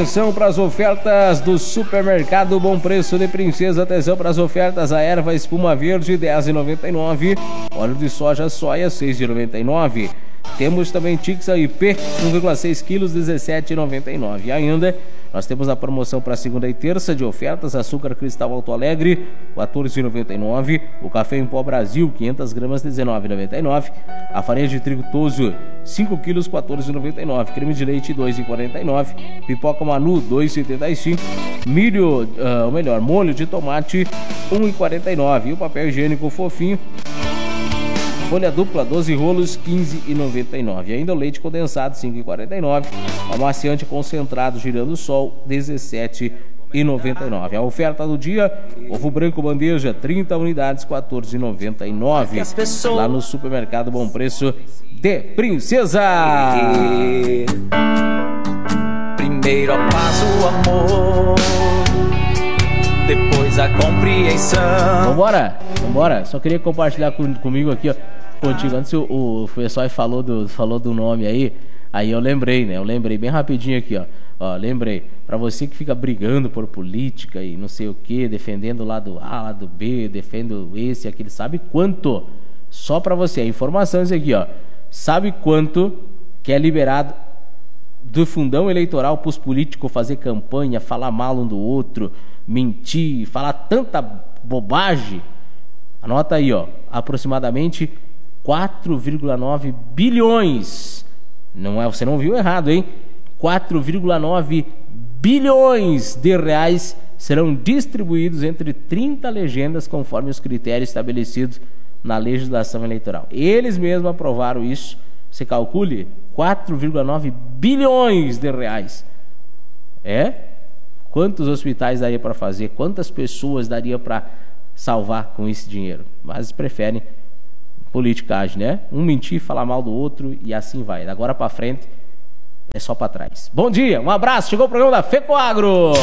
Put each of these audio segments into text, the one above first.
Atenção para as ofertas do Supermercado Bom Preço de Princesa. Atenção para as ofertas. A erva espuma verde, R$10,99. Óleo de soja soia, R$6,99. Temos também Tixa IP, 1,6 quilos, R$17,99. E ainda, nós temos a promoção para segunda e terça de ofertas. Açúcar cristal Alto Alegre, R$14,99. O café em pó Brasil, 500 gramas, R$19,99. A farinha de trigo Toso, 5 quilos, R$14,99. Creme de leite, R$2,49. Pipoca Manu, R$2,75. Milho, molho de tomate, R$1,49. E o papel higiênico fofinho, folha dupla, 12 rolos, R$15,99. E ainda o leite condensado, R$5,49. Amaciante concentrado Girando Sol, R$17,99. A oferta do dia: ovo branco bandeja, 30 unidades, R$14,99. Lá no Supermercado Bom Preço de Princesa. Primeiro paz o amor, depois a compreensão. Vambora. Só queria compartilhar comigo aqui, ó, contigo. Antes o pessoal falou do nome aí eu lembrei, né? Eu lembrei bem rapidinho aqui, ó. Lembrei. Pra você que fica brigando por política e não sei o que, defendendo o lado A, lado B, defendendo esse e aquele, sabe quanto? Só pra você, a informação é isso aqui, ó. Sabe quanto que é liberado do fundão eleitoral pros políticos fazer campanha, falar mal um do outro, mentir, falar tanta bobagem? Anota aí, ó. Aproximadamente 4,9 bilhões. Não é, você não viu errado, hein? 4,9 bilhões de reais serão distribuídos entre 30 legendas conforme os critérios estabelecidos na legislação eleitoral. Eles mesmos aprovaram isso. Você calcule, 4,9 bilhões de reais. Quantos hospitais daria para fazer? Quantas pessoas daria para salvar com esse dinheiro? Mas preferem politicagem, né? Um mentir, falar mal do outro e assim vai. Da agora para frente é só para trás. Bom dia, um abraço. Chegou o programa da FECOAGRO.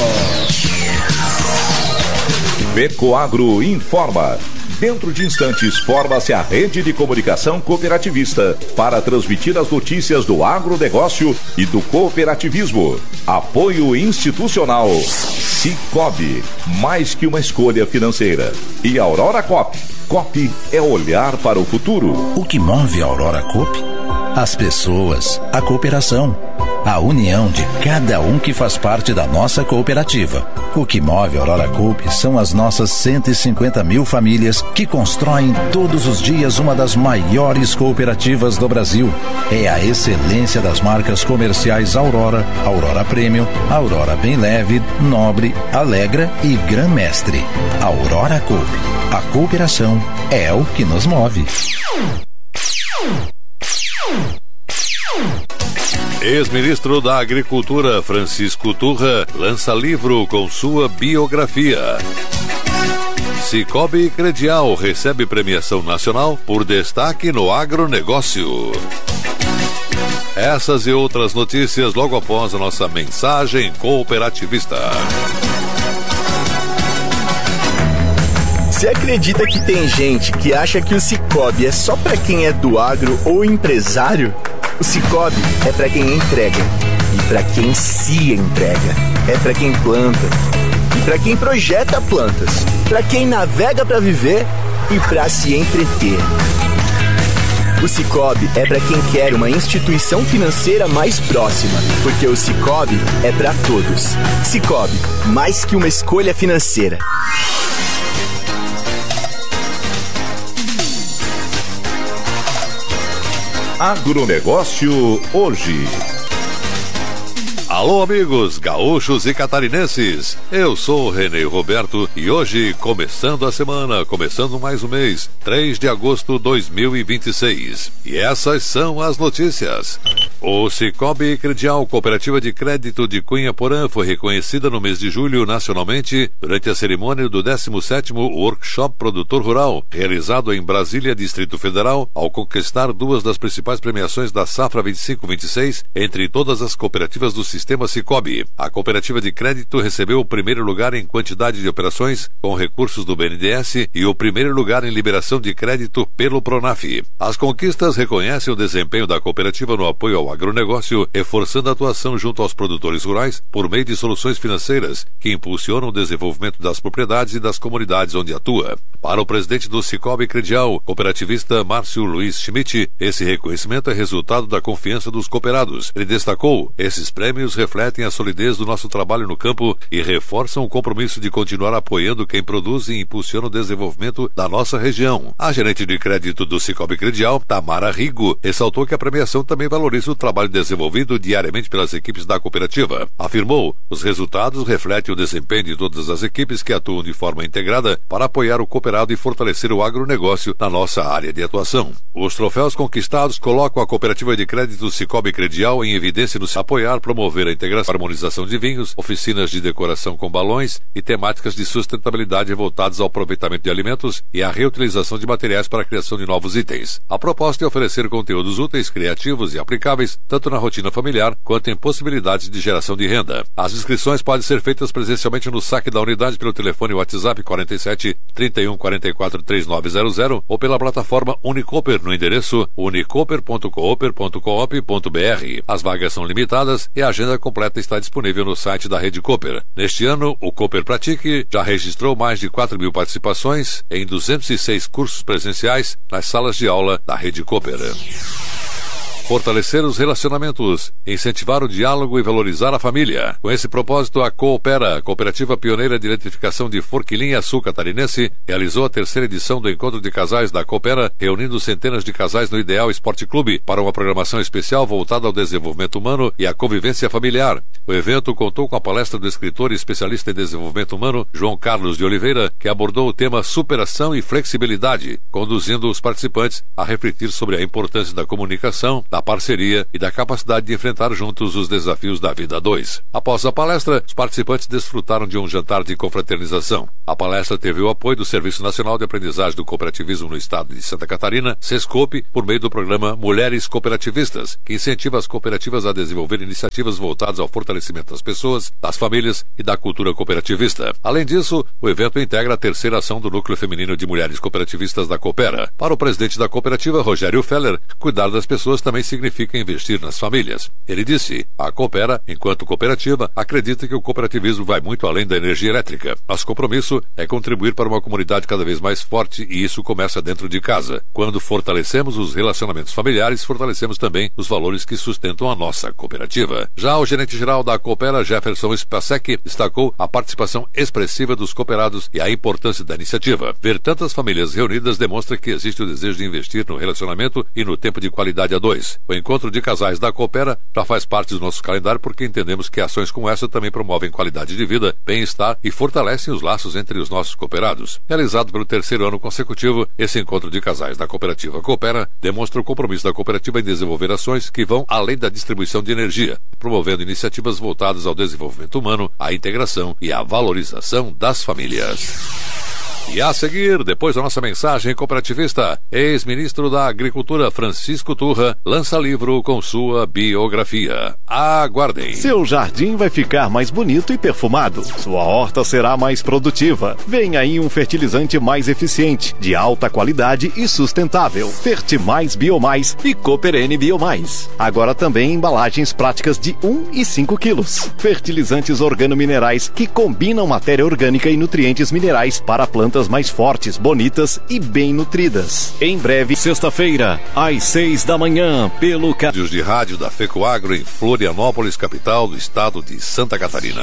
FECOAGRO informa. Dentro de instantes, forma-se a rede de comunicação cooperativista para transmitir as notícias do agronegócio e do cooperativismo. Apoio institucional. Cicobi, mais que uma escolha financeira. E Aurora Coop. Coop é olhar para o futuro. O que move a Aurora Coop? As pessoas, a cooperação, a união de cada um que faz parte da nossa cooperativa. O que move a Aurora Coop são as nossas 150 mil famílias que constroem todos os dias uma das maiores cooperativas do Brasil. É a excelência das marcas comerciais Aurora, Aurora Premium, Aurora Bem Leve, Nobre, Alegra e Gran Mestre. Aurora Coop. A cooperação é o que nos move. Ex-ministro da Agricultura Francisco Turra lança livro com sua biografia. Cicobi Credial recebe premiação nacional por destaque no agronegócio. Essas e outras notícias logo após a nossa mensagem cooperativista. Você acredita que tem gente que acha que o Cicobi é só para quem é do agro ou empresário? O Cicobi é para quem entrega e para quem se entrega. É para quem planta e para quem projeta plantas, para quem navega para viver e para se entreter. O Cicobi é para quem quer uma instituição financeira mais próxima, porque o Cicobi é para todos. Cicobi, mais que uma escolha financeira. Agronegócio hoje. Alô, amigos gaúchos e catarinenses. Eu sou Renê Roberto e hoje, começando a semana, começando mais um mês, 3 de agosto de 2026. E essas são as notícias. O Cicobi Credial, cooperativa de crédito de Cunha Porã, foi reconhecida no mês de julho nacionalmente durante a cerimônia do 17º Workshop Produtor Rural, realizado em Brasília, Distrito Federal, ao conquistar duas das principais premiações da Safra 25-26 entre todas as cooperativas do sistema Sistema Sicoob. A cooperativa de crédito recebeu o primeiro lugar em quantidade de operações com recursos do BNDES e o primeiro lugar em liberação de crédito pelo Pronaf. As conquistas reconhecem o desempenho da cooperativa no apoio ao agronegócio, reforçando a atuação junto aos produtores rurais por meio de soluções financeiras que impulsionam o desenvolvimento das propriedades e das comunidades onde atua. Para o presidente do Sicoob Credial, cooperativista Márcio Luiz Schmidt, esse reconhecimento é resultado da confiança dos cooperados. Ele destacou: esses prêmios refletem a solidez do nosso trabalho no campo e reforçam o compromisso de continuar apoiando quem produz e impulsiona o desenvolvimento da nossa região. A gerente de crédito do Sicoob Credial, Tamara Rigo, ressaltou que a premiação também valoriza o trabalho desenvolvido diariamente pelas equipes da cooperativa. Afirmou: os resultados refletem o desempenho de todas as equipes que atuam de forma integrada para apoiar o cooperado e fortalecer o agronegócio na nossa área de atuação. Os troféus conquistados colocam a cooperativa de crédito Sicoob Credial em evidência no apoiar, promover a integração, harmonização de vinhos, oficinas de decoração com balões e temáticas de sustentabilidade voltadas ao aproveitamento de alimentos e à reutilização de materiais para a criação de novos itens. A proposta é oferecer conteúdos úteis, criativos e aplicáveis tanto na rotina familiar quanto em possibilidades de geração de renda. As inscrições podem ser feitas presencialmente no saque da unidade pelo telefone WhatsApp 47 31 44 3900 ou pela plataforma Unicooper no endereço unicooper.cooper.coop.br. As vagas são limitadas e a agenda completa está disponível no site da Rede Cooper. Neste ano, o Cooper Pratique já registrou mais de 4.000 participações em 206 cursos presenciais nas salas de aula da Rede Cooper. Fortalecer os relacionamentos, incentivar o diálogo e valorizar a família. Com esse propósito, a Coopera, cooperativa pioneira de eletrificação de Forquilinha Sul Catarinense, realizou a 3ª edição do Encontro de Casais da Coopera, reunindo centenas de casais no Ideal Esporte Clube para uma programação especial voltada ao desenvolvimento humano e à convivência familiar. O evento contou com a palestra do escritor e especialista em desenvolvimento humano, João Carlos de Oliveira, que abordou o tema superação e flexibilidade, conduzindo os participantes a refletir sobre a importância da comunicação, da parceria e da capacidade de enfrentar juntos os desafios da vida a dois. Após a palestra, os participantes desfrutaram de um jantar de confraternização. A palestra teve o apoio do Serviço Nacional de Aprendizagem do Cooperativismo no Estado de Santa Catarina, SESCOP, por meio do programa Mulheres Cooperativistas, que incentiva as cooperativas a desenvolver iniciativas voltadas ao fortalecimento das pessoas, das famílias e da cultura cooperativista. Além disso, o evento integra a 3ª ação do Núcleo Feminino de Mulheres Cooperativistas da Coopera. Para o presidente da cooperativa, Rogério Feller, cuidar das pessoas também significa investir nas famílias. Ele disse: a Coopera, enquanto cooperativa, acredita que o cooperativismo vai muito além da energia elétrica. Nosso compromisso é contribuir para uma comunidade cada vez mais forte e isso começa dentro de casa. Quando fortalecemos os relacionamentos familiares, fortalecemos também os valores que sustentam a nossa cooperativa. Já o gerente-geral da Coopera, Jefferson Spacek, destacou a participação expressiva dos cooperados e a importância da iniciativa. Ver tantas famílias reunidas demonstra que existe o desejo de investir no relacionamento e no tempo de qualidade a dois. O encontro de casais da Coopera já faz parte do nosso calendário porque entendemos que ações como essa também promovem qualidade de vida, bem-estar e fortalecem os laços entre os nossos cooperados. Realizado pelo 3º ano consecutivo, esse encontro de casais da cooperativa Coopera demonstra o compromisso da cooperativa em desenvolver ações que vão além da distribuição de energia, promovendo iniciativas voltadas ao desenvolvimento humano, à integração e à valorização das famílias. E a seguir, depois da nossa mensagem cooperativista, ex-ministro da Agricultura Francisco Turra lança livro com sua biografia. Aguardem. Seu jardim vai ficar mais bonito e perfumado. Sua horta será mais produtiva. Vem aí um fertilizante mais eficiente, de alta qualidade e sustentável. Fertimais Biomais e Cooper N Biomais. Agora também embalagens práticas de 1 e 5 quilos. Fertilizantes organominerais que combinam matéria orgânica e nutrientes minerais para plantas mais fortes, bonitas e bem nutridas. Em breve, sexta-feira, às 6 da manhã, pelo Rádios de rádio da FECOAGRO em Florianópolis, capital do estado de Santa Catarina.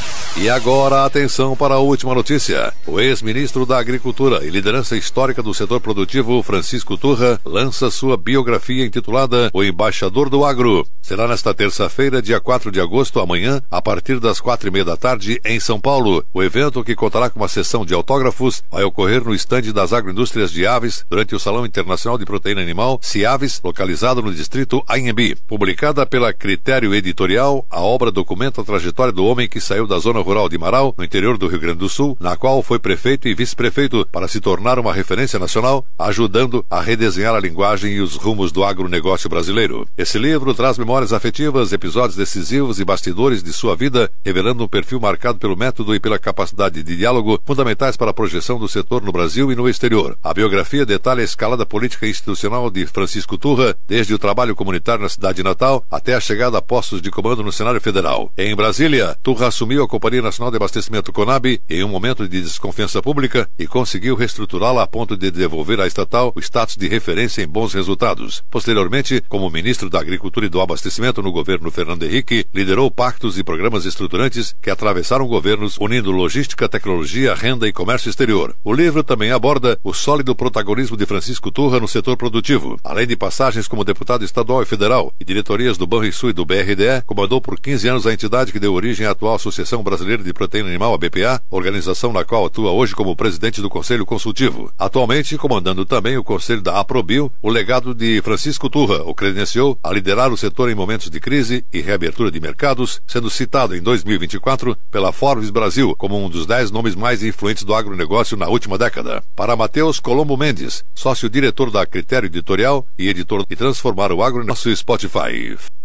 E agora, atenção para a última notícia. O ex-ministro da Agricultura e liderança histórica do setor produtivo, Francisco Turra, lança sua biografia intitulada O Embaixador do Agro. Será nesta terça-feira, dia 4 de agosto, amanhã, a partir das 4:30 da tarde, em São Paulo. O evento, que contará com uma sessão de autógrafos, Aves vai ocorrer no estande das agroindústrias de aves durante o Salão Internacional de Proteína Animal, CIAVES, localizado no distrito Anhembi. Publicada pela Critério Editorial, a obra documenta a trajetória do homem que saiu da zona rural de Marau, no interior do Rio Grande do Sul, na qual foi prefeito e vice-prefeito para se tornar uma referência nacional, ajudando a redesenhar a linguagem e os rumos do agronegócio brasileiro. Esse livro traz memórias afetivas, episódios decisivos e bastidores de sua vida, revelando um perfil marcado pelo método e pela capacidade de diálogo fundamentais para a projeção do setor no Brasil e no exterior. A biografia detalha a escalada política e institucional de Francisco Turra, desde o trabalho comunitário na cidade natal até a chegada a postos de comando no cenário federal. Em Brasília, Turra assumiu a Companhia Nacional de Abastecimento CONAB em um momento de desconfiança pública e conseguiu reestruturá-la a ponto de devolver à estatal o status de referência em bons resultados. Posteriormente, como ministro da Agricultura e do Abastecimento no governo Fernando Henrique, liderou pactos e programas estruturantes que atravessaram governos, unindo logística, tecnologia, renda e comércio exterior. O livro também aborda o sólido protagonismo de Francisco Turra no setor produtivo. Além de passagens como deputado estadual e federal e diretorias do Banrisul e do BRDE, comandou por 15 anos a entidade que deu origem à atual Associação Brasileira de Proteína Animal, a BPA, organização na qual atua hoje como presidente do Conselho Consultivo. Atualmente, comandando também o Conselho da Aprobio, o legado de Francisco Turra o credenciou a liderar o setor em momentos de crise e reabertura de mercados, sendo citado em 2024 pela Forbes Brasil como um dos 10 nomes mais influentes do agronegócio na última década. Para Matheus Colombo Mendes, sócio-diretor da Critério Editorial e editor de Transformar o Agronegócio Spotify.